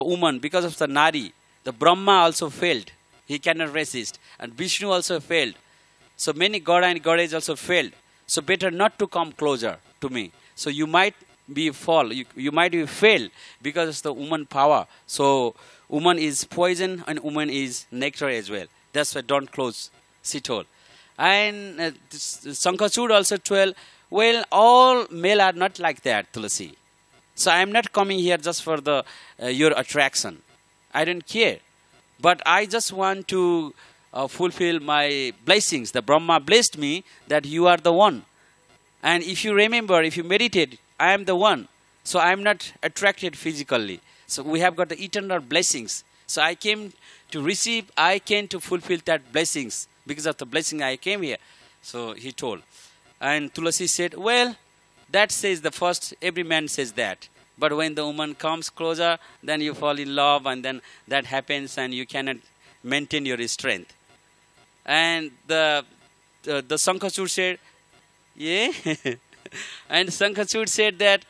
woman, because of the Nari, the Brahma also failed. He cannot resist. And Vishnu also failed. So many god and goddess also failed. So better not to come closer to me. So you might be fall. You might be fail because of the woman power. So woman is poison and woman is nectar as well. That's why don't close, she told. And Sankachud also told, well, all male are not like that, Tulasi. So I am not coming here just for the your attraction. I don't care. But I just want to fulfill my blessings. The Brahma blessed me that you are the one. And if you remember, if you meditate, I am the one. So I am not attracted physically. So we have got the eternal blessings. So I came to receive, I came to fulfill that blessings. Because of the blessing I came here. So he told. And Tulasi said, well, that says the first, every man says that. But when the woman comes closer, then you fall in love and then that happens and you cannot maintain your strength. And the Sankachud said, yeah. And Sankachud said that,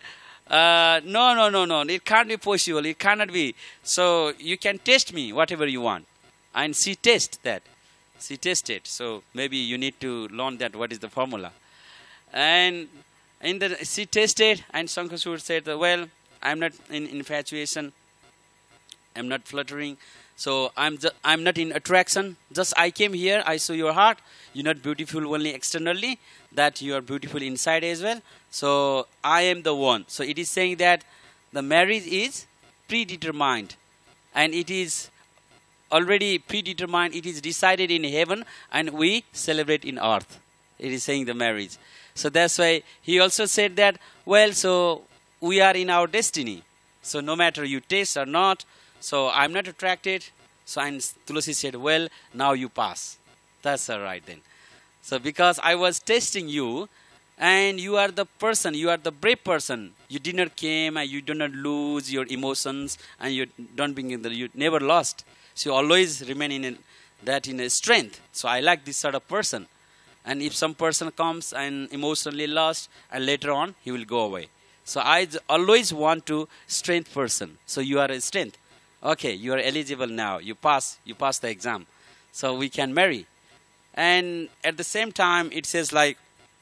no, it can't be possible, it cannot be. So you can test me, whatever you want. And she tested that. She tested. So maybe you need to learn that, what is the formula. And she tested and Sankachud said, well, I'm not in infatuation. I'm not fluttering. So I'm not in attraction. Just I came here, I saw your heart. You're not beautiful only externally, that you are beautiful inside as well. So I am the one. So it is saying that the marriage is predetermined. And it is already predetermined. It is decided in heaven and we celebrate in earth. It is saying the marriage. So that's why he also said that, well, so we are in our destiny. So no matter you taste or not, so I'm not attracted. So and Tulasi said, well, now you pass. That's all right then. So because I was testing you, and you are the person, you are the brave person. You did not came and you do not lose your emotions and you don't bring in you never lost. So you always remain in a strength. So I like this sort of person. And if some person comes and emotionally lost, and later on he will go away. So I always want to strength person. So you are a strength. Okay, you are eligible now. You pass the exam. So we can marry. And at the same time, it says like,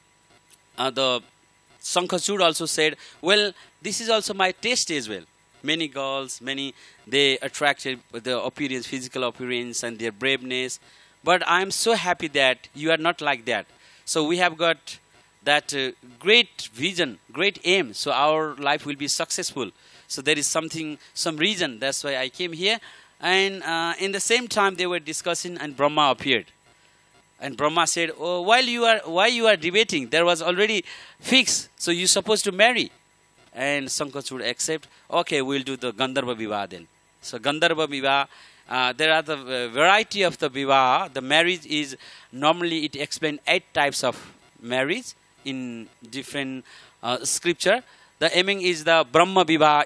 the Sankachud also said, well, this is also my taste as well. Many girls, they attracted the appearance, physical appearance and their braveness. But I am so happy that you are not like that. So we have got that great vision, great aim. So our life will be successful. So there is some reason. That's why I came here. And in the same time they were discussing and Brahma appeared. And Brahma said, oh, why you are debating? There was already fixed. So you're supposed to marry. And Sankachud accept. Okay, we'll do the Gandharva Vivah then. So Gandharva Vivah. There are the variety of the Vivah. The marriage is, normally it explains 8 types of marriage in different scripture. The aiming is the Brahma Vivah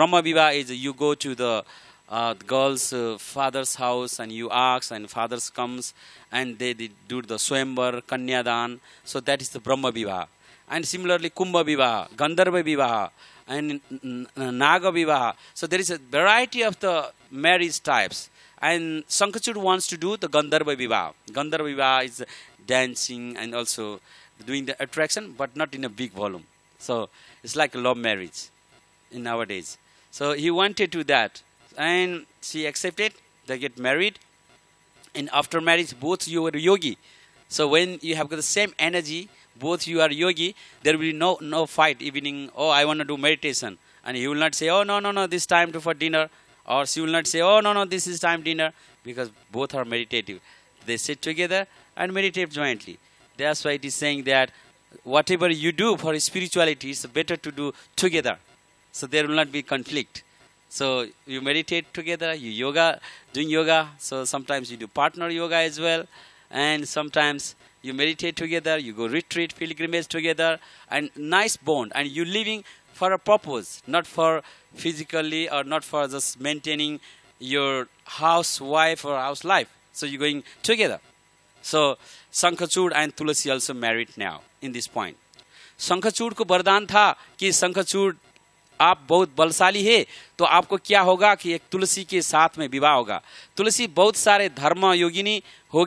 is you go to the girl's father's house and you ask and fathers comes and they do the Swayamvar, Kanyadan. So that is the Brahma Vivah. And similarly Kumbha Vivah, Gandharva Vivah and Naga Vivah. So there is a variety of the marriage types. And Sankachud wants to do the Gandharva Vivah. Gandharva Vivah is dancing and also doing the attraction, but not in a big volume. So it's like a love marriage in nowadays. So he wanted to do that. And she accepted. They get married. And after marriage, both you are yogi. So when you have got the same energy, both you are yogi, there will be no fight evening. Oh, I want to do meditation. And he will not say, oh, no, this time for dinner. Or she will not say, oh, no, this is time dinner. Because both are meditative. They sit together and meditate jointly. That's why it is saying that whatever you do for spirituality, it's better to do together. So there will not be conflict. So you meditate together, you doing yoga. So sometimes you do partner yoga as well. And sometimes you meditate together, you go retreat, pilgrimage together. And nice bond. And you living for a purpose, not for physically or not for just maintaining your housewife or house life. So you're going together. So Sankachud and Tulasi also married now in this point. Sankachud को वरदान था कि Sankachud आप बहुत बलशाली है तो आपको क्या होगा कि एक तुलसी के साथ में विवाह होगा। तुलसी बहुत सारे धर्म योगिनी हो